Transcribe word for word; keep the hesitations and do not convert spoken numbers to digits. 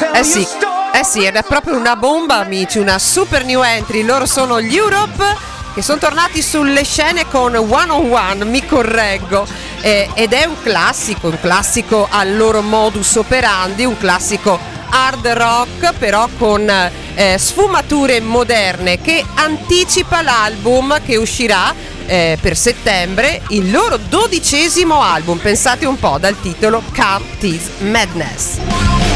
Eh sì, eh sì, ed è proprio una bomba, amici, una super new entry. Loro sono gli Europe, che sono tornati sulle scene con One on One, mi correggo, eh, ed è un classico, un classico al loro modus operandi, un classico hard rock però con eh, sfumature moderne, che anticipa l'album che uscirà eh, per settembre, il loro dodicesimo album, pensate un po', dal titolo Come This Madness.